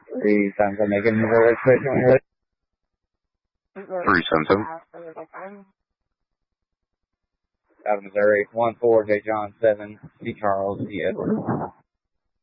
The times I'm making the reservation. 372. Out of Missouri, 14, J. John 7, C. Charles, C. Edward.